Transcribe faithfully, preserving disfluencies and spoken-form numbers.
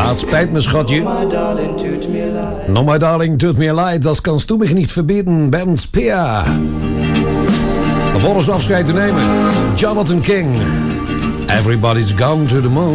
Ja, het spijt me, schatje. No, my darling, tut mir leid, das kannst du mich nicht verbieten, Bernd Speer. Vervolgens afscheid te nemen, Jonathan King. Everybody's gone to the moon.